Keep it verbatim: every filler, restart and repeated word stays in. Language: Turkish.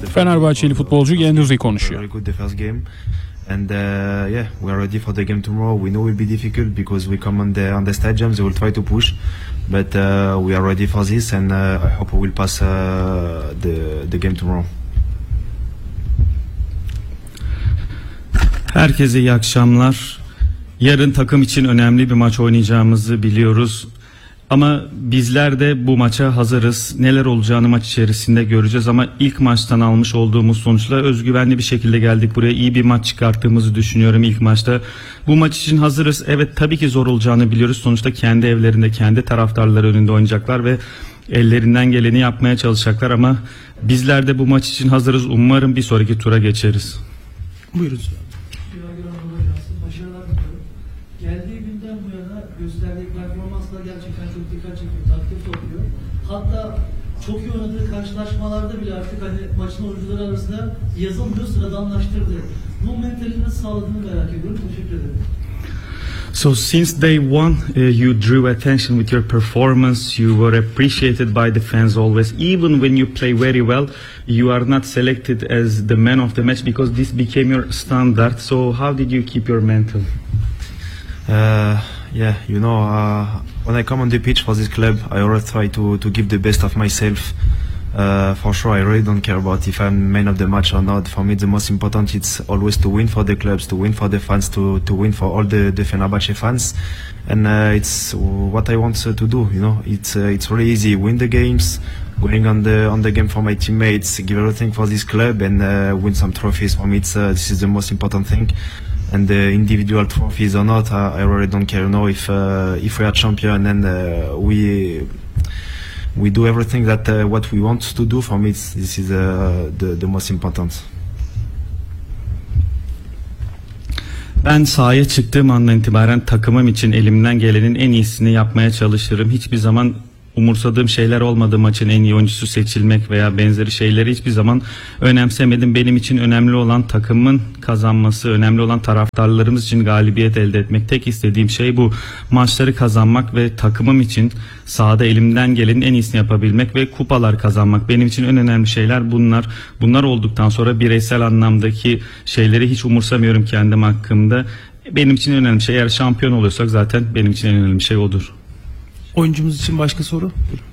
Fenerbahçeli futbolcu Guendouzi konuşuyor. And uh, yeah, we are ready for the game tomorrow. We know it will be difficult because we come on the on the stadium. They will try to push, but uh, we are ready for this, and uh, I hope we will pass uh, the the game tomorrow. Herkese iyi akşamlar. Yarın takım için önemli bir maç oynayacağımızı biliyoruz. Ama bizler de bu maça hazırız. Neler olacağını maç içerisinde göreceğiz ama ilk maçtan almış olduğumuz sonuçla özgüvenli bir şekilde geldik buraya. İyi bir maç çıkarttığımızı düşünüyorum ilk maçta. Bu maç için hazırız. Evet, tabii ki zor olacağını biliyoruz. Sonuçta kendi evlerinde, kendi taraftarları önünde oynayacaklar ve ellerinden geleni yapmaya çalışacaklar ama bizler de bu maç için hazırız. Umarım bir sonraki tura geçeriz. Buyurun. Başarılar diliyorum. Geldiği günden bu yana gösterdiği performanslar gerçekten çok dikkat çekiyor, takdir topluyor. Hatta çok iyi oynadığı karşılaşmalarda bile artık hani maçın oyuncuları arasında yazılmıyor, sıradanlaştırdı. Bu mentalini nasıl sağladığını merak ediyorum. Teşekkür ederim. So since day one, uh, you drew attention with your performance. You were appreciated by the fans always. Even when you play very well, you are not selected as the man of the match because this became your standard. So how did you keep your mental? Uh, yeah, you know, uh, when I come on the pitch for this club, I always try to to give the best of myself. Uh, for sure, I really don't care about if I'm man of the match or not. For me, the most important it's always to win for the clubs, to win for the fans, to to win for all the, the Fenerbahce fans, and uh, it's what I want uh, to do. You know, it's uh, it's really easy. Win the games, going on the on the game for my teammates, give everything for this club, and uh, win some trophies. For me, it's uh, this is the most important thing. And the individual trophies or not, I, I really don't care. You know, if uh, if we are champion and uh, we. We do everything that uh, what we want to do. For me, it's, this is uh, the the most important. Ben sahaya çıktığım andan itibaren takımım için elimden gelenin en iyisini yapmaya çalışırım. Hiçbir zaman umursadığım şeyler olmadı. Maçın en iyi oyuncusu seçilmek veya benzeri şeyleri hiçbir zaman önemsemedim. Benim için önemli olan takımın kazanması, önemli olan taraftarlarımız için galibiyet elde etmek. Tek istediğim şey bu. Maçları kazanmak ve takımım için sahada elimden gelenin en iyisini yapabilmek ve kupalar kazanmak. Benim için en önemli şeyler bunlar. Bunlar olduktan sonra bireysel anlamdaki şeyleri hiç umursamıyorum kendim hakkında. Benim için en önemli şey, eğer şampiyon oluyorsak zaten benim için en önemli şey odur. Oyuncumuz için başka soru? Buyurun.